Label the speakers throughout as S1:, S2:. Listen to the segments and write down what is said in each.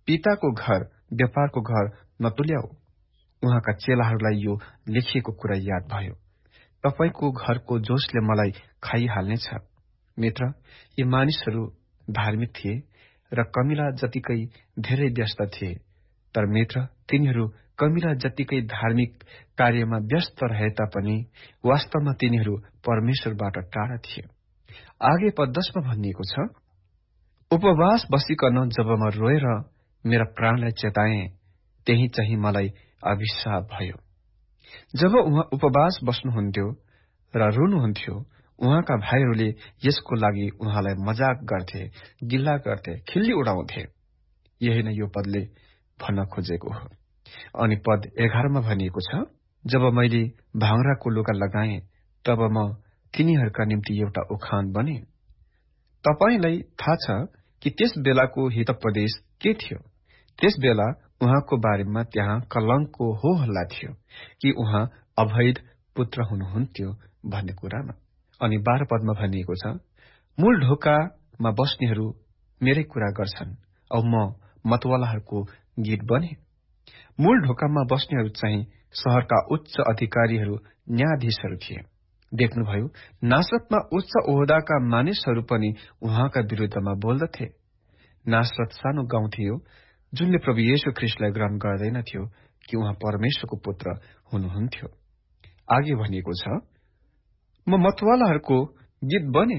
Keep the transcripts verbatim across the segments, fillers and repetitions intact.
S1: पिताको घर व्यापारको घर नतुल्याऊ। उहाँका चेलाहरूलाई यो लेखिएको कुरा याद भयो। तपाईको घरको जोशले मलाई खाइहाल्नेछ। मित्र, यी मानिसहरू धार्मिक थिए र कमिला जतिकै धेरै व्यस्त थिए, तर मित्र, तिनीहरू कमिला जतिकै धार्मिक कार्यमा व्यस्त रहे तापनि वास्तवमा तिनीहरू परमेश्वरबाट टाढा थिए। आगे पद दशमा भनिएको छ, उपवास बसिकन जब म रोएर मेरा प्राणलाई चेताएँ, त्यही चाहिँ मलाई अभिशाप भयो। जब उहाँ उपवास बस्नुहुन्थ्यो र रुनुहुन्थ्यो, उहाँका भाइहरूले यसको लागि उहाँलाई मजाक गर्थे, गिल्ला गर्थे, खिल्ली उडाउँथे। यही नै यो पदले भन्न खोजेको हो। अनि पद एघारमा भनिएको छ, जब मैले भाङ्राको लुगा लगाएँ, तब म तिनीहरूका निम्ति एउटा उखान बने। तपाईलाई थाहा छ कि त्यस बेलाको हितोपदेश के थियो? त्यस बेला उहाँको बारेमा त्यहाँ कलंकको हो हल्ला थियो कि उहाँ अवैध पुत्र हुनुहुन्थ्यो भन्ने कुरामा। अनि बाह्र पदमा भनिएको छ, मूल ढोकामा बस्नेहरू मेरै कुरा गर्छन् औ म मतवालाहरूको गीत बने। मूल ढोकामा बस्नेहरू चाहिँ शहरका उच्च अधिकारीहरू, न्यायाधीशहरू थिए। देख्नुभयो, नासरतमा उच्च ओहदाका मानिसहरू पनि उहाँका विरुद्धमा बोल्दथे। नासरत सानो गाउँ थियो जुनले प्रभु येशू ख्रीष्टलाई ग्रहण गर्दैनथ्यो कि उहाँ परमेश्वरको पुत्र हुनुहुन्थ्यो। आगे भनिएको छ, म मतवालाहरूको गीत बने।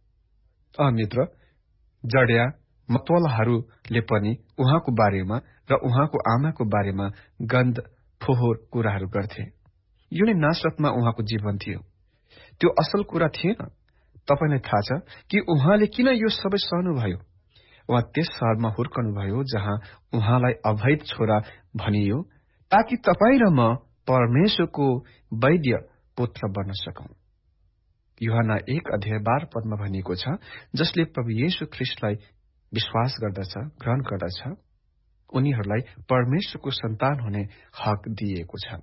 S1: अ मित्र, जड्या मतवालाहरूले पनि उहाँको बारेमा र उहाँको आमाको बारेमा गन्ध फोहोर कुराहरू गर्थे। यो नै नासरतमा उहाँको जीवन थियो। त्यो असल कुरा थिएन। तपाईलाई थाहा छ कि उहाँले किन यो सबै सहनुभयो? उहाँ त्यस शहरमा हुर्कनुभयो जहाँ उहाँलाई अवैध छोरा भनियो, ताकि तपाईँ र म परमेश्वरको वैद्य पुत्र बन्न सकौं। यूहन्ना एक अध्याय बाह्र पदमा भनिएको छ, जसले प्रभु येशू ख्रीष्टलाई विश्वास गर्दछ, ग्रहण गर्दछ, उनीहरूलाई परमेश्वरको सन्तान हुने हक दिएको छ।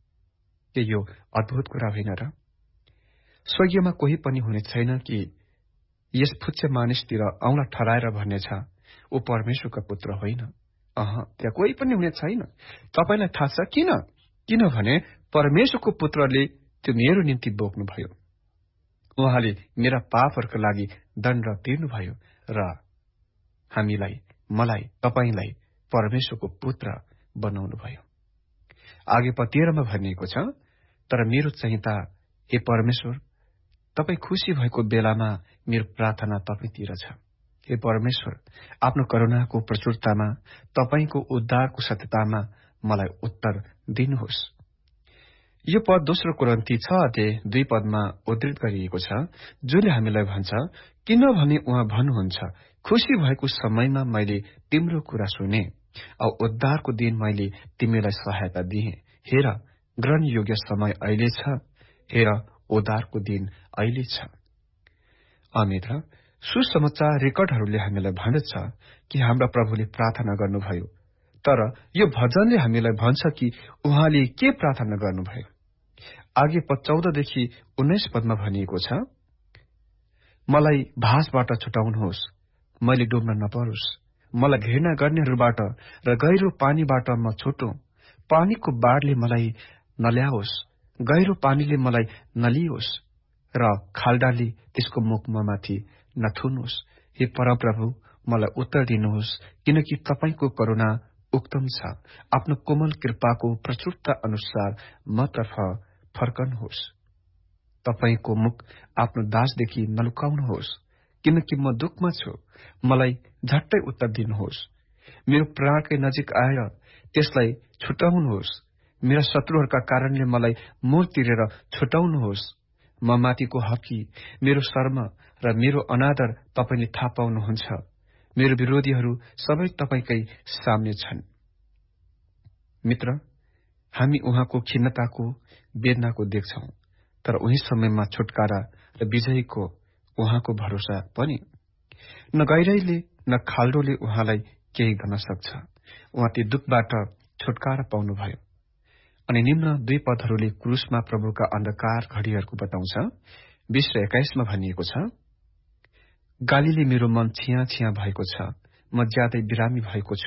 S1: के यो अद्भुत कुरा होइन र? स्वर्गीयमा कोही पनि हुने छैन कि यस फुच्चे मानिसतिर औंला ठहराएर भन्नेछ, ऊ परमेश्वरका पुत्र होइन। अह, त्यहाँ कोही पनि हुने छैन। तपाईलाई थाहा छ किन? किनभने परमेश्वरको पुत्रले त्यो मेरो निम्ति बोक्नुभयो। उहाँले मेरा पापहरूका लागि दण्ड तिर्नुभयो र हामीलाई, मलाई, तपाईलाई परमेश्वरको पुत्र बनाउनुभयो। आगे पतेरमा भनिएको छ, तर मेरो चाहिँता, हे परमेश्वर, तपाईँ खुसी भएको बेलामा मेरो प्रार्थना तपाईतिर छ। हे परमेश्वर, आफ्नो करुणाको प्रचुरतामा, तपाईको उद्धारको सत्यतामा मलाई उत्तर दिनुहोस्। यो पद दोस्रो कोरिन्थी छ अध्याय दुई पदमा उद्धृत गरिएको छ, जुनले हामीलाई भन्छ, किनभने उहाँ भन्नुहुन्छ, खुसी भएको समयमा मैले तिम्रो कुरा सुने औ उद्धारको दिन मैले तिमीलाई सहायता दिए। हेर, ग्रहण योग्य समय अहिले छ। हेर, उद्धारको दिन अहिले छ। अमित्र, सुसमाचार रेकर्डहरूले हामीलाई भन्दछ कि हाम्रा प्रभुले प्रार्थना गर्नुभयो, तर यो भजनले हामीलाई भन्छ कि उहाँले के प्रार्थना गर्नुभयो। आगे पद चौधदेखि उन्नाइस पदमा भनिएको छ, मलाई भासबाट छुटाउनुहोस्, मैले डुब्न नपरोस्। मलाई घृणा गर्नेहरूबाट र गहिरो पानीबाट म छुटौं। पानीको बाढले मलाई नल्याओस्, गहिरो पानीले मलाई नलियोस् र खाल्डाले त्यसको मुख ममाथि नथुनोस्। हे परमप्रभु, मलाई उत्तर दिनुहोस्, किनकि तपाईको करुणा उक्तम छ। आफ्नो कोमल कृपाको प्रचुरता अनुसार मतर्फ फर्कनुहोस्। तपाईको मुख आफ्नो दासदेखि नलुकाउनुहोस्, किनकि म दुःखमा छु। मलाई झट्टै उत्तर दिनुहोस्। मेरो प्राणकै नजिक आएर त्यसलाई छुटाउनुहोस्। मेरा शत्रुहरूका कारणले मलाई मोर तिरेर छुटाउनुहोस्। म माथिको हकी, मेरो शर्म र मेरो अनादर तपाईले थाहा पाउनुहुन्छ। मेरो विरोधीहरू सबै तपाईकै सामने छन्। मित्र, हामी उहाँको खिन्नताको, वेदनाको देख्छौं, तर उही समयमा छुटकारा र विजयीको उहाँको भरोसा पनि। न गहिराईले न खाल्डोले उहाँलाई केही गर्न सक्छ। उहाँ ती दुःखबाट छुटकारा पाउनुभयो। अनि निम्न दुई पदहरूले क्रूसमा प्रभुका अन्धकार घडीहरूको बताउँछ। बीस र एक्काइसमा भनिएको छ, गालीले मेरो मन छिया छिया भएको छ, म ज्यादै बिरामी भएको छु।